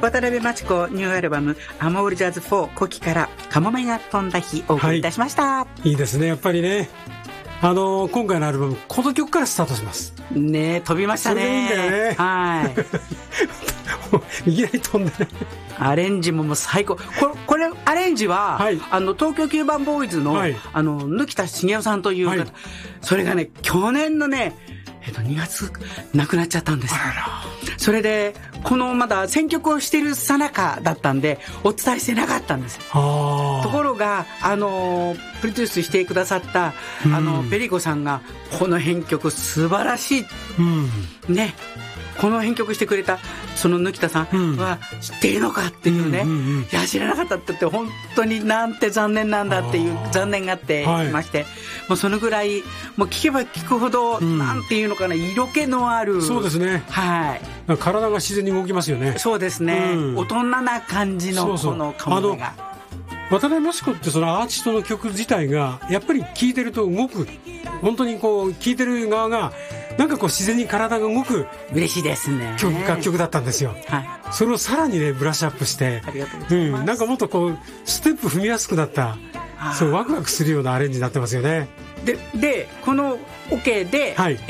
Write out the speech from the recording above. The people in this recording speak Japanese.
渡辺真知子ニューアルバムアモールジャズ4古希からカモメが飛んだ日お送りいたしました、 いいですねやっぱりね。今回のアルバムこの曲からスタートしますね。飛びましたね。 それでいいんだよね。はいいきなり飛んでね。 アレンジももう最高。これアレンジは、はい、東京9番ボーイズの、はい、貫田茂雄さんという方、はい、それがね去年のね2月亡くなっちゃったんです。それでまだ選曲をしている最中だったんでお伝えしてなかったんです。ところがプロデュースしてくださったペリコさんがこの編曲素晴らしい、ね、この編曲してくれたその貫田さんは知っているのかっていうね、いや知らなかったって言って本当になんて残念なんだっていう残念があっていまして、もうそのぐらいもう聞けば聞くほど、なんていうのかな色気のある。そうですね、はい、体が自然に動きますよね。そうですね、大人な感じのこのカモメが。 渡辺真知子ってそのアーティストの曲自体がやっぱり聴いてると動く、本当にこう聴いてる側がなんかこう自然に体が動く嬉しいですね楽曲だったんですよ、はい、それをさらにねブラッシュアップしてありがとうございます、 なんかもっとこうステップ踏みやすくなったそうワクワクするようなアレンジになってますよね。 でこのオケで、はい